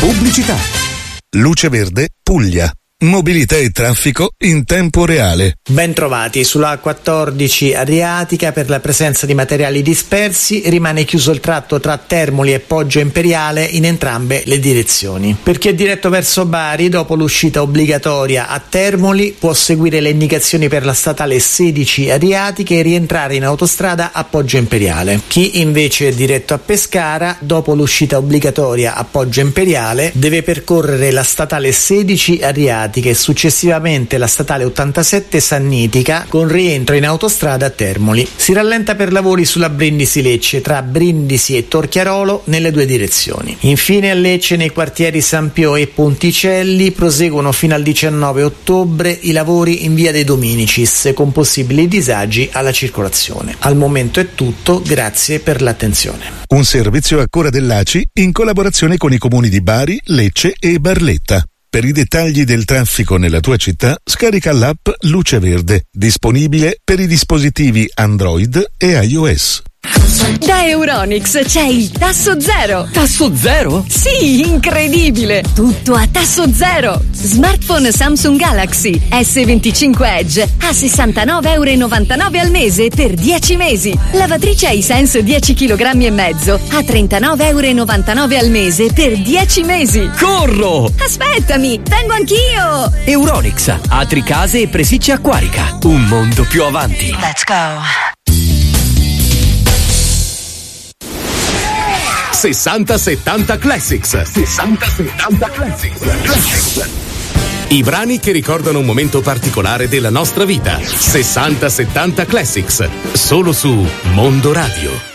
Pubblicità. Luce Verde, Puglia. Mobilità e traffico in tempo reale. Bentrovati. Sulla A14 Adriatica, per la presenza di materiali dispersi, rimane chiuso il tratto tra Termoli e Poggio Imperiale in entrambe le direzioni. Per chi è diretto verso Bari, dopo l'uscita obbligatoria a Termoli, può seguire le indicazioni per la statale 16 Adriatica e rientrare in autostrada a Poggio Imperiale. Chi invece è diretto a Pescara, dopo l'uscita obbligatoria a Poggio Imperiale, deve percorrere la statale 16 Adriatica e successivamente la statale 87 Sannitica con rientro in autostrada a Termoli. Si rallenta per lavori sulla Brindisi-Lecce tra Brindisi e Torchiarolo nelle due direzioni. Infine a Lecce, nei quartieri San Pio e Ponticelli, proseguono fino al 19 ottobre i lavori in via dei Dominicis con possibili disagi alla circolazione. Al momento è tutto, grazie per l'attenzione. Un servizio a cura dell'ACI in collaborazione con i comuni di Bari, Lecce e Barletta. Per i dettagli del traffico nella tua città, scarica l'app Luce Verde, disponibile per i dispositivi Android e iOS. Da Euronics c'è il tasso zero. Tasso zero? Sì, incredibile! Tutto a tasso zero. Smartphone Samsung Galaxy S25 Edge a €69,99 al mese per 10 mesi. Lavatrice iSense 10 kg e mezzo a €39,99 al mese per 10 mesi. Corro! Aspettami, vengo anch'io! Euronics, altri case e presicce acquarica. Un mondo più avanti. Let's go! 60-70 Classics. 60-70 Classics. I brani che ricordano un momento particolare della nostra vita. 60-70 Classics. Solo su Mondo Radio.